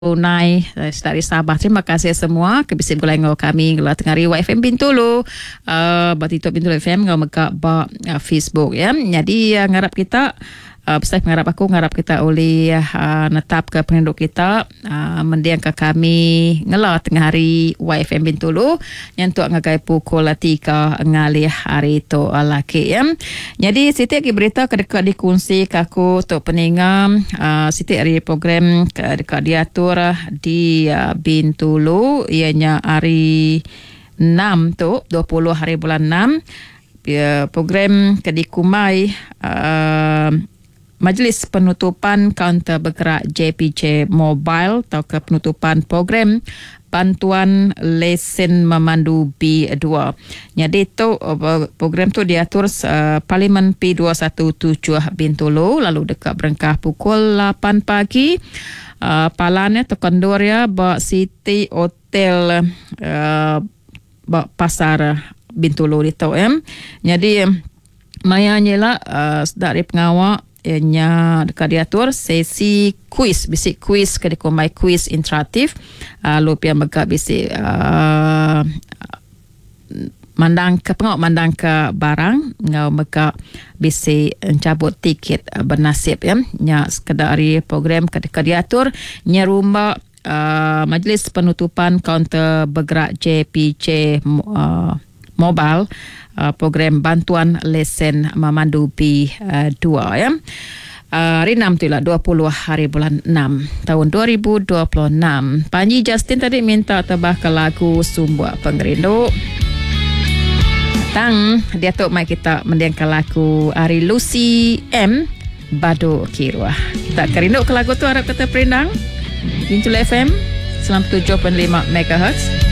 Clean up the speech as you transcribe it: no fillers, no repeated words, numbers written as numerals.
Brunei dari Sabah. Terima kasih semua kebisin gulai ngau kami gula tengari YFM Bintulu batito Bintulu FM ngau meka ba Facebook ya. Jadi ngarap kita besar ngarap kita oleh netap ke penduduk kita mendiang ke kami ngela tengah hari YFM Bintulu yang tu ngagai pukul 3 ngalih hari tu laki ya. Jadi Siti lagi berita kedekat dikongsi kaku tu peningam Siti hari program kedekat diatur di Bintulu ianya hari 6 tu 20 hari bulan 6 program kedikumai Majlis Penutupan Kaunter Bergerak JPJ Mobile atau ke penutupan program bantuan lesen memandu B2. Jadi itu program tu diatur Parlimen P217 Bintulu lalu dekat berengkah pukul 8 pagi. Palannya tekandur ya bak City Hotel bak pasar Bintulu itu ya. Jadi mayanya lah dari pengawal nya dekat diatur sesi kuis bisik kuis kedikumai kuis interaktif lupian megak bisik mandang ke pengawal mandang ke barang ngau megak bisik cabut tiket bernasib ya nya sekedari program kedekat diatur nya rumah Majlis Penutupan Kaunter Bergerak JPJ Mobile program bantuan lesen memandu B2 ya. Hari 6 tu lah 20 hari bulan 6 tahun 2026. Panji Justin tadi minta tebah ke lagu Sumbuak Pengerinduk. Tang dia tu mai kita mendiang ke lagu Ari Lucy M Badu Kirwah. Kita kerinduk ke lagu tu harap kata perindang. Bintulu FM 97.5 MHz.